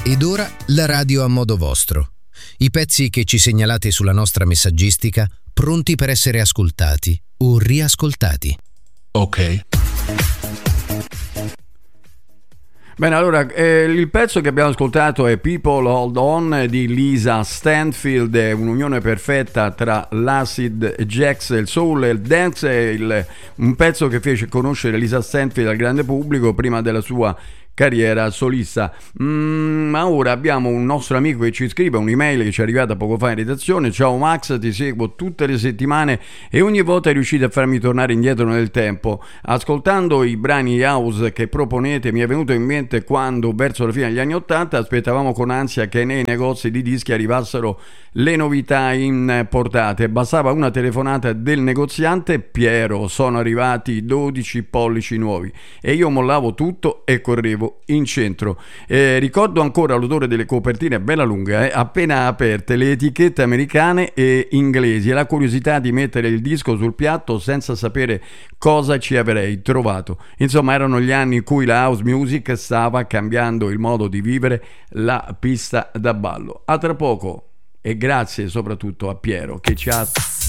Ed ora la radio a modo vostro. I pezzi che ci segnalate sulla nostra messaggistica, pronti per essere ascoltati o riascoltati. Ok. Bene, allora, il pezzo che abbiamo ascoltato è People Hold On di Lisa Stanfield, è un'unione perfetta tra l'acid jazz, il soul e il dance, un pezzo che fece conoscere Lisa Stanfield al grande pubblico prima della sua carriera solista. Ma ora abbiamo un nostro amico che ci scrive un'email che ci è arrivata poco fa in redazione: ciao Max, ti seguo tutte le settimane e ogni volta riuscite a farmi tornare indietro nel tempo. Ascoltando i brani house che proponete mi è venuto in mente quando verso la fine degli anni '80 aspettavamo con ansia che nei negozi di dischi arrivassero le novità importate. Bastava una telefonata del negoziante: Piero, sono arrivati 12 pollici nuovi, e io mollavo tutto e correvo in centro. Ricordo ancora l'odore delle copertine bella lunga, appena aperte, le etichette americane e inglesi, e la curiosità di mettere il disco sul piatto senza sapere cosa ci avrei trovato. Insomma, erano gli anni in cui la house music stava cambiando il modo di vivere la pista da ballo. A tra poco, e grazie soprattutto a Piero che ci ha